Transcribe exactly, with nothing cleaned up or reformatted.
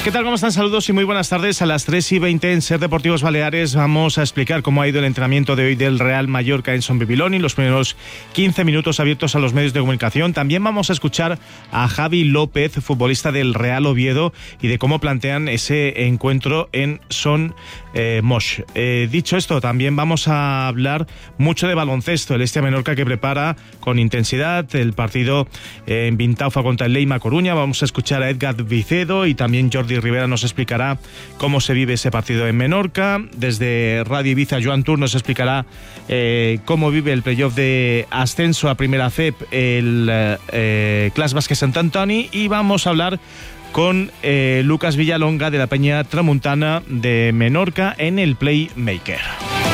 ¿Qué tal? ¿Cómo están? Saludos y muy buenas tardes. A las tres y veinte en Ser Deportivos Baleares vamos a explicar cómo ha ido el entrenamiento de hoy del Real Mallorca en Son Bibiloni, los primeros quince minutos abiertos a los medios de comunicación. También vamos a escuchar a Javi López, futbolista del Real Oviedo, y de cómo plantean ese encuentro en Son eh, Moix. Eh, dicho esto, también vamos a hablar mucho de baloncesto. El Estia Menorca, que prepara con intensidad el partido eh, en Vintaufa contra el Leima Coruña. Vamos a escuchar a Edgar Vicedo y también Jordi Rivera nos explicará cómo se vive ese partido en Menorca. Desde Radio Ibiza, Joan Tur nos explicará eh, cómo vive el playoff de ascenso a Primera C E P el eh, Clas Bàsquet Sant Antoni, y vamos a hablar con eh, Lucas Villalonga de la Peña Tramuntana de Menorca en el Playmaker.